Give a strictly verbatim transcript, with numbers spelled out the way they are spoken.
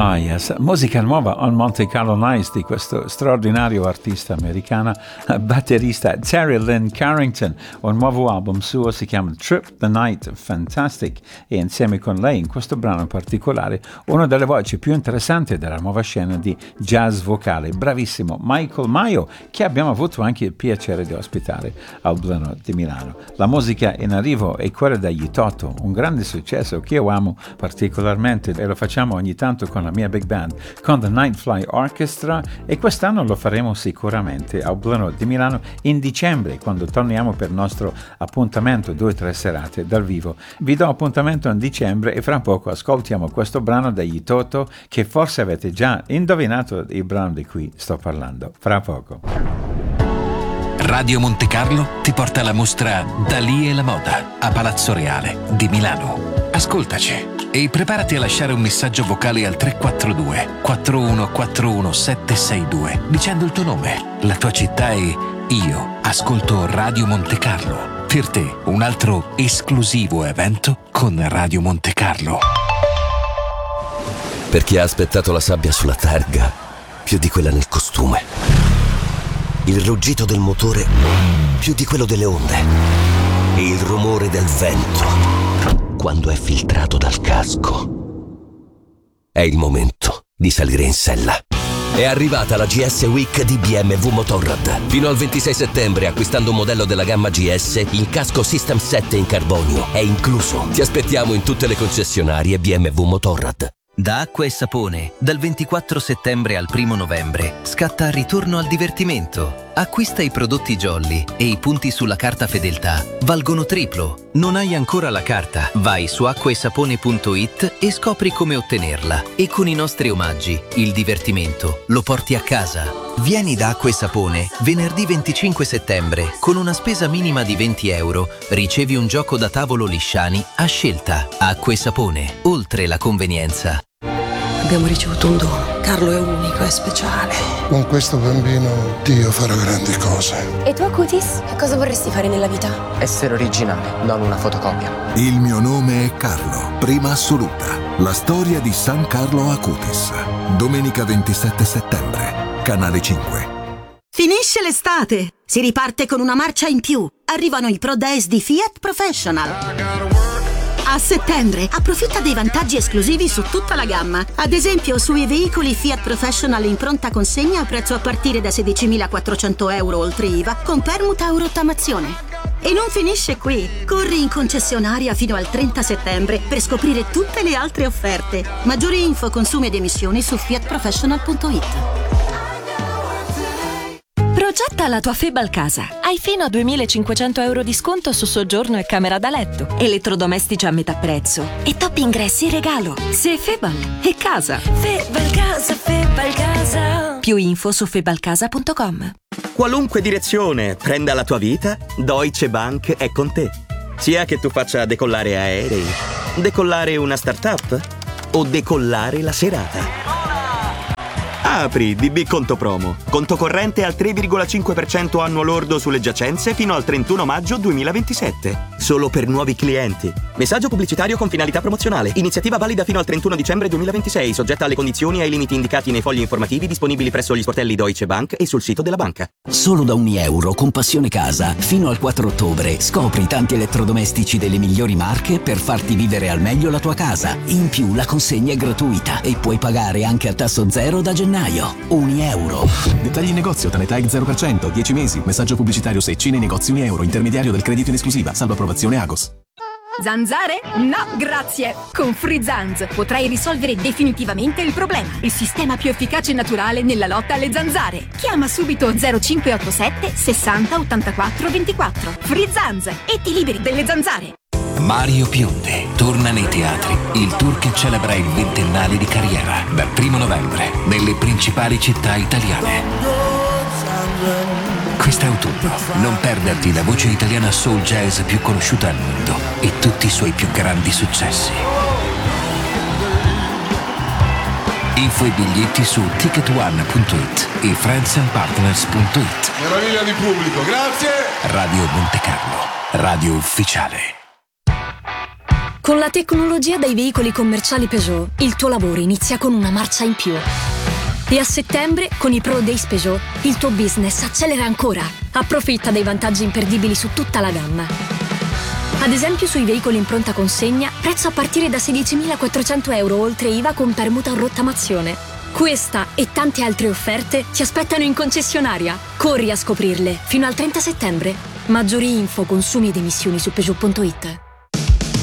Ah yes, musica nuova on Monte Carlo Nights di questo straordinario artista americana, batterista Terry Lynn Carrington. Un nuovo album suo si chiama Trip the Night, fantastic, e insieme con lei in questo brano in particolare una delle voci più interessanti della nuova scena di jazz vocale, bravissimo Michael Maio, che abbiamo avuto anche il piacere di ospitare al Bleno di Milano. La musica in arrivo è quella degli Toto, un grande successo che io amo particolarmente e lo facciamo ogni tanto con la mia big band, con The Nightfly Orchestra, e quest'anno lo faremo sicuramente al Bleno di Milano in dicembre, quando torniamo per il nostro appuntamento, due o tre serate dal vivo. Vi do appuntamento in dicembre e fra poco ascoltiamo questo brano degli Toto, che forse avete già indovinato il brano di cui sto parlando. Fra poco. Radio Monte Carlo ti porta alla mostra Dalì e la moda a Palazzo Reale di Milano. Ascoltaci e preparati a lasciare un messaggio vocale al tre quattro due quattro uno quattro uno sette sei due dicendo il tuo nome, la tua città e io ascolto Radio Monte Carlo. Per te un altro esclusivo evento con Radio Monte Carlo. Per chi ha aspettato la sabbia sulla targa più di quella nel costume, il ruggito del motore più di quello delle onde e il rumore del vento quando è filtrato dal casco. È il momento di salire in sella. È arrivata la G S Week di B M W Motorrad. Fino al ventisei settembre, acquistando un modello della gamma G S, il casco System sette in carbonio è incluso. Ti aspettiamo in tutte le concessionarie B M W Motorrad. Da Acqua e Sapone, dal ventiquattro settembre al primo novembre, scatta Ritorno al divertimento. Acquista i prodotti Jolly e i punti sulla carta fedeltà valgono triplo. Non hai ancora la carta? Vai su acqua e sapone punto it e scopri come ottenerla. E con i nostri omaggi, il divertimento lo porti a casa. Vieni da Acqua e Sapone venerdì venticinque settembre. Con una spesa minima di venti euro ricevi un gioco da tavolo Lisciani a scelta. Acqua e Sapone, oltre la convenienza. Abbiamo ricevuto un dono. Carlo è unico, è speciale. Con questo bambino Dio farà grandi cose. E tu, Acutis? Che cosa vorresti fare nella vita? Essere originale, non una fotocopia. Il mio nome è Carlo, prima assoluta. La storia di San Carlo Acutis. Domenica ventisette settembre, Canale cinque. Finisce l'estate! Si riparte con una marcia in più. Arrivano i Pro Days di Fiat Professional. A settembre approfitta dei vantaggi esclusivi su tutta la gamma. Ad esempio sui veicoli Fiat Professional in pronta consegna a prezzo a partire da sedicimilaquattrocento euro oltre I V A con permuta o rottamazione. E non finisce qui. Corri in concessionaria fino al trenta settembre per scoprire tutte le altre offerte. Maggiori info, consumi ed emissioni su fiat professional punto it. Progetta la tua Febal casa. Hai fino a duemilacinquecento euro di sconto su soggiorno e camera da letto, elettrodomestici a metà prezzo e top ingressi regalo. Se Febal è casa. Febal casa, Febal casa. Più info su febalcasa punto com. Qualunque direzione prenda la tua vita, Deutsche Bank è con te. Sia che tu faccia decollare aerei, decollare una startup o decollare la serata. Apri D B Conto Promo. Conto corrente al tre virgola cinque per cento annuo lordo sulle giacenze fino al trentuno maggio duemilaventisette. Solo per nuovi clienti. Messaggio pubblicitario con finalità promozionale. Iniziativa valida fino al trentuno dicembre duemilaventisei, soggetta alle condizioni e ai limiti indicati nei fogli informativi disponibili presso gli sportelli Deutsche Bank e sul sito della banca. Solo da un euro con Passione Casa. Fino al quattro ottobre scopri tanti elettrodomestici delle migliori marche per farti vivere al meglio la tua casa. In più la consegna è gratuita e puoi pagare anche a tasso zero da gennaio. Un euro. Dettagli in negozio, Tanetag zero per cento, dieci mesi. Messaggio pubblicitario Secci nei negozi un euro. Intermediario del credito in esclusiva. Salvo approvazione Agos. Zanzare? No, grazie. Con FreeZanz potrai risolvere definitivamente il problema. Il sistema più efficace e naturale nella lotta alle zanzare. Chiama subito zero cinque otto sette sessanta ottantaquattro ventiquattro. FreeZanz e ti liberi delle zanzare. Mario Biondi torna nei teatri, il tour che celebra il ventennale di carriera, dal primo novembre nelle principali città italiane. Quest'autunno non perderti la voce italiana soul jazz più conosciuta al mondo e tutti i suoi più grandi successi. Info e biglietti su ticket one punto it e friends and partners punto it. Meraviglia di pubblico, grazie! Radio Monte Carlo, radio ufficiale. Con la tecnologia dei veicoli commerciali Peugeot, il tuo lavoro inizia con una marcia in più. E a settembre, con i Pro Days Peugeot, il tuo business accelera ancora. Approfitta dei vantaggi imperdibili su tutta la gamma. Ad esempio sui veicoli in pronta consegna, prezzo a partire da sedicimilaquattrocento euro oltre I V A con permuta o rottamazione. Questa e tante altre offerte ti aspettano in concessionaria. Corri a scoprirle fino al trenta settembre. Maggiori info, consumi ed emissioni su Peugeot punto it.